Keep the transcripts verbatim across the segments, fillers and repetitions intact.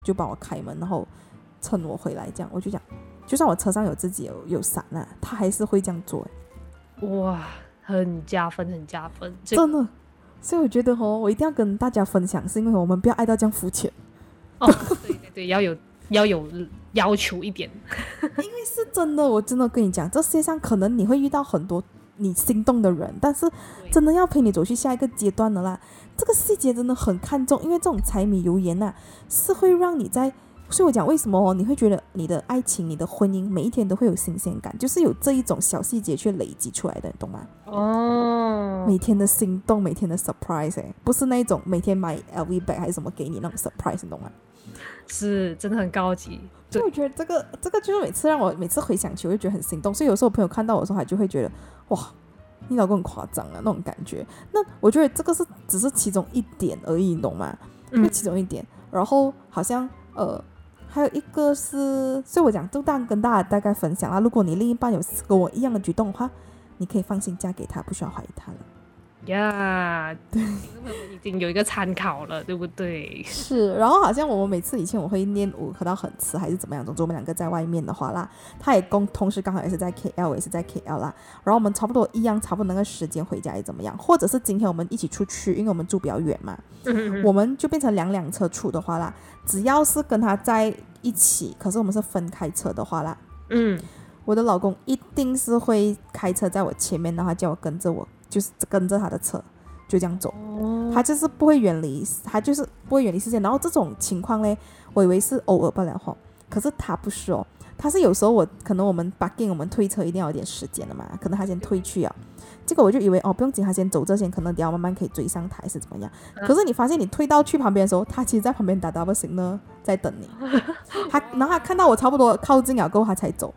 就帮我开门，然后趁我回来这样。我就讲就算我车上有自己有有伞啊，他还是会这样做。 哇，很加分很加分， 真的。所以我觉得哦，我一定要跟大家分享，是因为我们不要爱到这样肤浅。 哦，对对对，要有要有要求一点。 因为是真的，我真的跟你讲，这世界上可能你会遇到很多你心动的人，但是真的要陪你走去下一个阶段的啦。这个细节真的很看重，因为这种柴米油盐啊，是会让你在。所以我讲为什么哦，你会觉得你的爱情、你的婚姻每一天都会有新鲜感，就是有这一种小细节去累积出来的，你懂吗？ 哦， 每天的心动，每天的 surprise， 哎，不是那一种每天买 L V bag 还是什么给你那种 surprise， 你懂吗？ 是真的很高级。 所以我觉得这个这个就是每次让我每次回想起，我就觉得很心动。所以有时候我朋友看到我的时候，他就会觉得哇，你老公很夸张啊那种感觉。那我觉得这个是只是其中一点而已，你懂吗？就其中一点。然后好像呃。还有一个是，所以我讲就当跟大家大概分享啦。如果你另一半有跟我一样的举动的话，你可以放心嫁给他，不需要怀疑他了。 呀、yeah, 对，已经有一个参考了，对不对？ 是，然后好像我们每次以前我会练舞喝到很迟还是怎么样，总之我们两个在外面的话啦，他也共同时刚好也是在 K L， 也是在 K L 啦，然后我们差不多一样，差不多那个时间回家也怎么样，或者是今天我们一起出去，因为我们住比较远嘛，嗯、我们就变成两辆车出的话啦，只要是跟他在一起，可是我们是分开车的话啦，嗯，我的老公一定是会开车在我前面，然后他叫我跟着我。就是跟着他的车就这样走、哦、他就是不会远离他就是不会远离视线。然后这种情况呢，我以为是偶尔不了吼，可是他不是哦，他是有时候我可能我们 parking 我们推车一定要有点时间的嘛，可能他先推去啊，这个我就以为哦不用紧，他先走这先，可能等下慢慢可以追上他还是怎么样、嗯、可是你发现你推到去旁边的时候，他其实在旁边打 double signal 在等你他然后他看到我差不多靠近了过后他才走。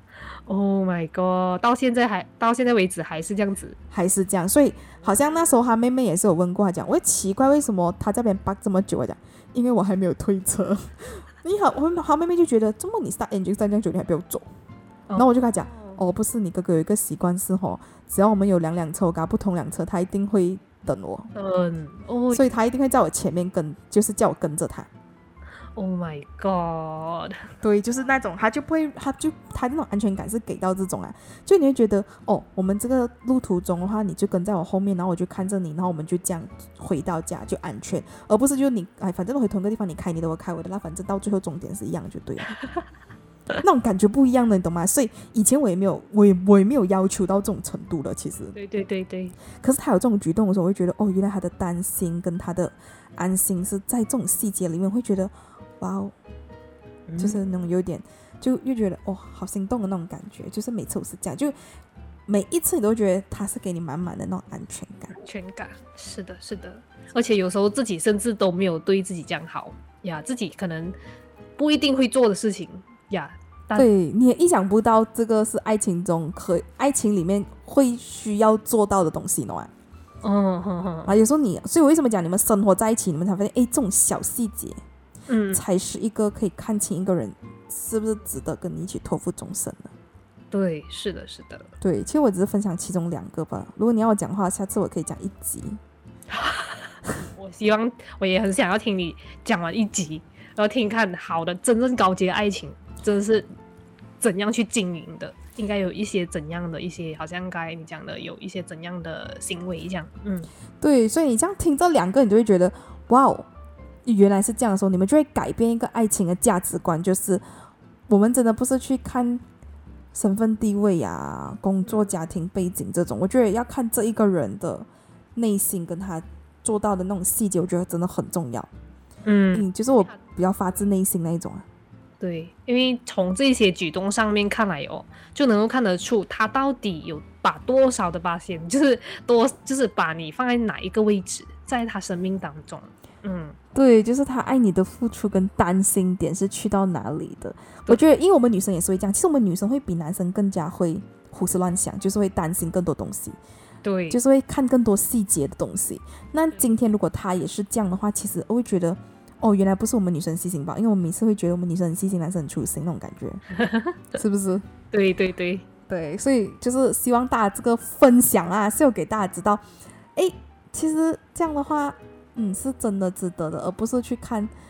Oh my god！ 到现在还到现在为止还是这样子， 还是这样。所以好像那时候他妹妹也是有问过他讲，我也奇怪为什么他这边 park 这么久。我讲，因为我还没有推车。你好，我好妹妹就觉得，这么你 start engine 这样久，你还不要走。Oh. 然后我就跟他讲，哦，不是，你哥哥有一个习惯是吼，只要我们有两辆车，我跟他不同辆车，他一定会等我。嗯，哦，所以他一定会在我前面跟，就是叫我跟着他。 Oh my god！ 对，就是那种他就不会，他就他那种安全感是给到这种啊，就你会觉得哦，我们这个路途中的话，你就跟在我后面，然后我就看着你，然后我们就这样回到家就安全，而不是就你哎，反正回同一个地方，你开你的我开我的，那反正到最后终点是一样就对了。那种感觉不一样的，你懂吗？所以以前我也没有，我也我也没有要求到这种程度了，其实。 对对对对。 可是他有这种举动的时候，我会觉得哦，原来他的担心跟他的安心是在这种细节里面，会觉得。哇哦，就是那种有点，就又觉得哦，好心动的那种感觉。就是每次我是这样，就每一次你都觉得他是给你满满的那种安全感。 安全感，是的，是的。而且有时候自己甚至都没有对自己这样好呀，自己可能不一定会做的事情呀。 对，你也意想不到这个是爱情中可爱情里面会需要做到的东西，懂吗？嗯哼哼。啊，有时候你，所以我为什么讲你们生活在一起，你们才发现，哎，这种小细节。嗯，才是一个可以看清一个人是不是值得跟你一起托付终身的。 对，是的，是的。 对，其实我只是分享其中两个吧。如果你要我讲的话，下次我可以讲一集。 我希望我也很想要听你讲完一集，然后听看好的真正高级的爱情真的是怎样去经营的，应该有一些怎样的一些，好像刚才你讲的有一些怎样的行为这样。嗯， 对，所以你这样听这两个，你就会觉得哇哦。原来是这样的时候，你们就会改变一个爱情的价值观，就是我们真的不是去看身份地位啊、工作家庭背景这种，我觉得要看这一个人的内心跟他做到的那种细节，我觉得真的很重要。嗯, 嗯就是我比较发自内心那一种啊。 对，因为从这些举动上面看来哦，就能够看得出他到底有把多少的巴仙，就是多，就是把你放在哪一个位置，在他生命当中。嗯， 对，就是他爱你的付出跟担心点是去到哪里的。我觉得因为我们女生也是会这样，其实我们女生会比男生更加会胡思乱想，就是会担心更多东西。 对， 就是会看更多细节的东西。那今天如果他也是这样的话，其实我会觉得哦，原来不是我们女生细心吧，因为我们每次会觉得我们女生很细心，男生很粗心那种感觉。是不是？ 对对对对，所以就是希望大家这个分享啊是有给大家知道，诶，其实这样的话嗯，是真的值得的，而不是去看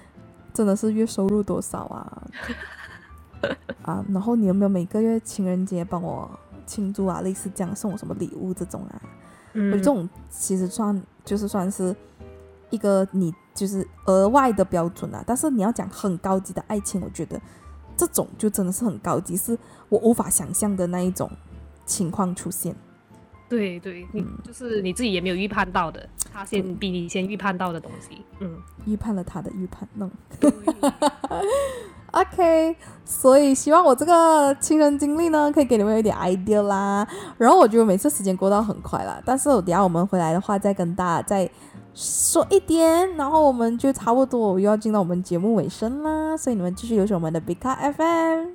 真的是月收入多少啊？啊，然后你有没有每个月情人节帮我庆祝啊？类似这样送我什么礼物这种啊？ 嗯， 我觉得这种其实算就是算是一个你就是额外的标准啊。但是你要讲很高级的爱情，我觉得这种就真的是很高级，是我无法想象的那一种情况出现。 对对，你、嗯、就是你自己也没有预判到的，他先比你先预判到的东西，嗯， 预判了他的预判，弄。OK， 所以希望我这个亲人经历呢，可以给你们有一点 idea 啦。然后我觉得每次时间过到很快啦，但是等下我们回来的话，再跟大家再说一点，然后我们就差不多又要进到我们节目尾声啦。所以你们继续留守我们的 Big Car F M。